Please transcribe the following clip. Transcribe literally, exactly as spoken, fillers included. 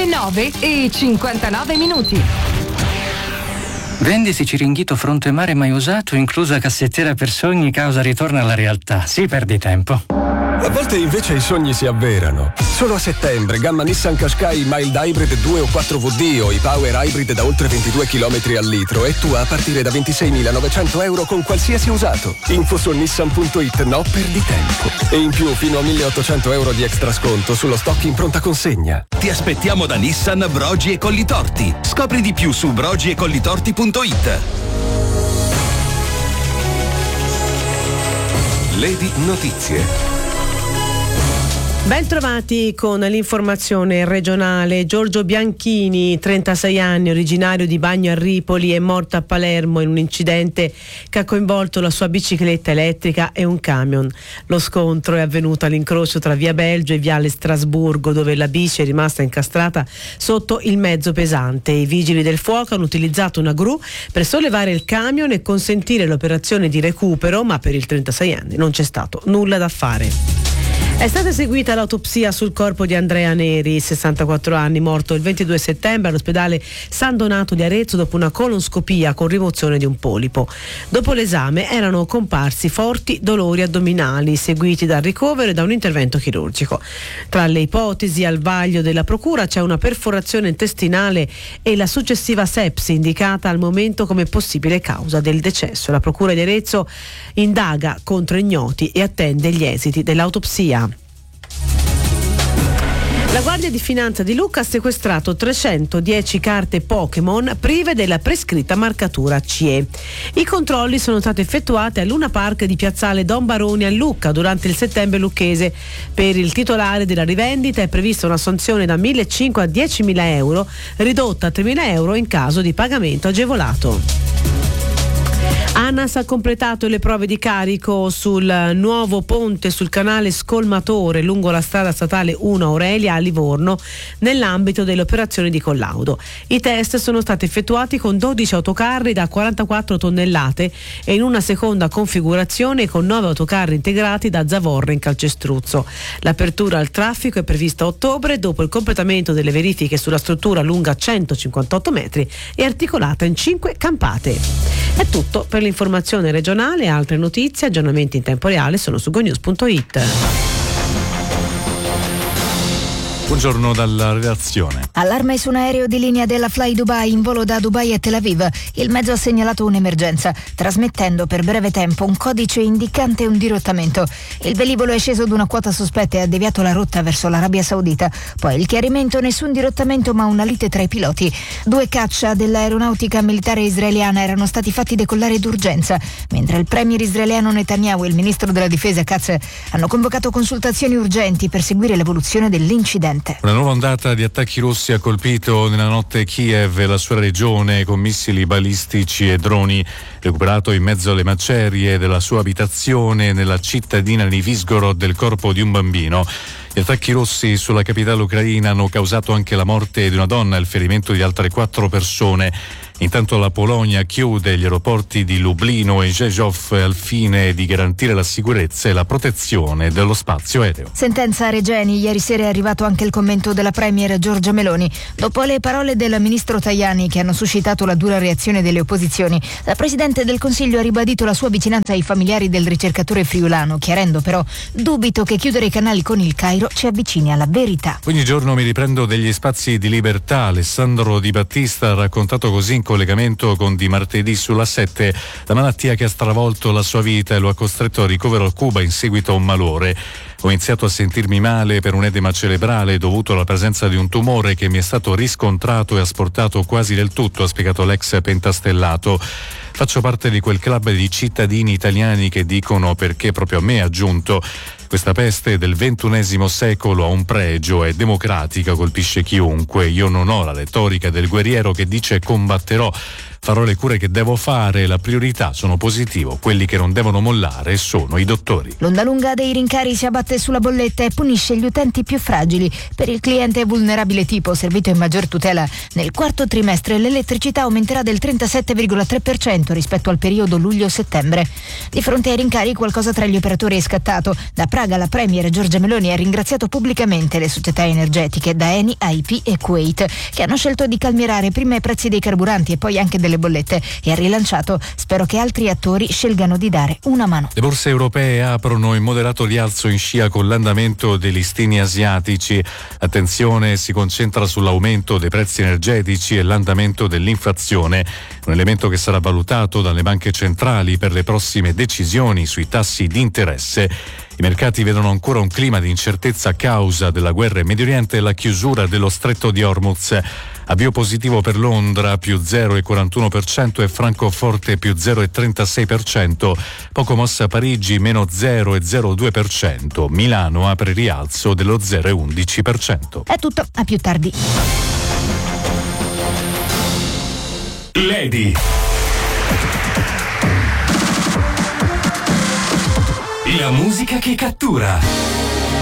nove e cinquantanove minuti. Vendisi Ciringhito fronte mare mai usato, inclusa cassettiera per sogni, causa ritorno alla realtà. Sì, perdi tempo. A volte invece i sogni si avverano. Solo a settembre, gamma Nissan Qashqai Mild Hybrid due o quattro V D o i Power Hybrid da oltre ventidue chilometri al litro e tua a partire da ventiseiemilanovecento euro con qualsiasi usato. Info su nissan punto it, no perdi tempo. E in più fino a milleottocento euro di extra sconto sullo stock in pronta consegna. Ti aspettiamo da Nissan Brogi e Collitorti. Scopri di più su brogi e collitorti punto it. Lady Notizie. Ben trovati con l'informazione regionale. Giorgio Bianchini, trentasei anni, originario di Bagno a Ripoli, è morto a Palermo in un incidente che ha coinvolto la sua bicicletta elettrica e un camion. Lo scontro è avvenuto all'incrocio tra via Belgio e viale Strasburgo, dove la bici è rimasta incastrata sotto il mezzo pesante. I vigili del fuoco hanno utilizzato una gru per sollevare il camion e consentire l'operazione di recupero, ma per il trentasei anni non c'è stato nulla da fare. È stata eseguita l'autopsia sul corpo di Andrea Neri, sessantaquattro anni, morto il ventidue settembre all'ospedale San Donato di Arezzo dopo una colonscopia con rimozione di un polipo. Dopo l'esame erano comparsi forti dolori addominali, seguiti dal ricovero e da un intervento chirurgico. Tra le ipotesi al vaglio della procura c'è una perforazione intestinale e la successiva sepsi, indicata al momento come possibile causa del decesso. La procura di Arezzo indaga contro ignoti e attende gli esiti dell'autopsia. La Guardia di Finanza di Lucca ha sequestrato trecentodieci carte Pokémon prive della prescritta marcatura C E. I controlli sono stati effettuati al Luna Park di Piazzale Don Baroni a Lucca durante il settembre lucchese. Per il titolare della rivendita è prevista una sanzione da millecinquecento a diecimila euro, ridotta a tremila euro in caso di pagamento agevolato. ANAS ha completato le prove di carico sul nuovo ponte sul canale Scolmatore lungo la strada statale uno Aurelia a Livorno nell'ambito delle operazioni di collaudo. I test sono stati effettuati con dodici autocarri da quarantaquattro tonnellate e in una seconda configurazione con nove autocarri integrati da Zavorra in Calcestruzzo. L'apertura al traffico è prevista a ottobre dopo il completamento delle verifiche sulla struttura lunga centocinquantotto metri e articolata in cinque campate. È tutto per l'informazione regionale. Altre notizie, aggiornamenti in tempo reale sono su gonews punto it. Buongiorno dalla redazione. Allarme su un aereo di linea della Fly Dubai in volo da Dubai a Tel Aviv. Il mezzo ha segnalato un'emergenza, trasmettendo per breve tempo un codice indicante un dirottamento. Il velivolo è sceso ad una quota sospetta e ha deviato la rotta verso l'Arabia Saudita. Poi il chiarimento: nessun dirottamento ma una lite tra i piloti. Due caccia dell'aeronautica militare israeliana erano stati fatti decollare d'urgenza, mentre il premier israeliano Netanyahu e il ministro della difesa Katz hanno convocato consultazioni urgenti per seguire l'evoluzione dell'incidente. Una nuova ondata di attacchi russi ha colpito nella notte Kiev e la sua regione con missili balistici e droni. Recuperato in mezzo alle macerie della sua abitazione nella cittadina di Visgorod il corpo di un bambino. Gli attacchi russi sulla capitale ucraina hanno causato anche la morte di una donna e il ferimento di altre quattro persone. Intanto la Polonia chiude gli aeroporti di Lublino e Rzeszów al fine di garantire la sicurezza e la protezione dello spazio aereo. Sentenza a Regeni. Ieri sera è arrivato anche il commento della premier Giorgia Meloni. Dopo le parole del ministro Tajani, che hanno suscitato la dura reazione delle opposizioni, la Presidente del Consiglio ha ribadito la sua vicinanza ai familiari del ricercatore friulano, chiarendo però: dubito che chiudere i canali con il Cairo ci avvicini alla verità. Ogni giorno mi riprendo degli spazi di libertà. Alessandro Di Battista ha raccontato così in collegamento con Di Martedì sulla sette la malattia che ha stravolto la sua vita e lo ha costretto al ricovero a Cuba in seguito a un malore. Ho iniziato a sentirmi male per un edema cerebrale dovuto alla presenza di un tumore che mi è stato riscontrato e asportato quasi del tutto, ha spiegato l'ex pentastellato. Faccio parte di quel club di cittadini italiani che dicono perché proprio a me, ha aggiunto. Questa peste del ventunesimo secolo ha un pregio, è democratica, colpisce chiunque. Io non ho la retorica del guerriero che dice combatterò. farò le cure che devo fare, la priorità sono positivo, quelli che non devono mollare sono i dottori. L'onda lunga dei rincari si abbatte sulla bolletta e punisce gli utenti più fragili. Per il cliente vulnerabile tipo servito in maggior tutela, nel quarto trimestre l'elettricità aumenterà del trentasette virgola tre per cento rispetto al periodo luglio-settembre. Di fronte ai rincari qualcosa tra gli operatori è scattato. Da Praga la premier Giorgia Meloni ha ringraziato pubblicamente le società energetiche da Eni a I P e Kuwait, che hanno scelto di calmierare prima i prezzi dei carburanti e poi anche delle bollette, e ha rilanciato: spero che altri attori scelgano di dare una mano. Le borse europee aprono in moderato rialzo in scia con l'andamento dei listini asiatici. Attenzione si concentra sull'aumento dei prezzi energetici e l'andamento dell'inflazione, un elemento che sarà valutato dalle banche centrali per le prossime decisioni sui tassi di interesse. I mercati vedono ancora un clima di incertezza a causa della guerra in Medio Oriente e la chiusura dello stretto di Hormuz. Avvio positivo per Londra, più zero virgola quarantuno per cento, e Francoforte più zero virgola trentasei per cento. Poco mossa Parigi, meno zero virgola zero due per cento. Milano apre rialzo dello zero virgola undici per cento. È tutto, a più tardi. Lady. La musica che cattura.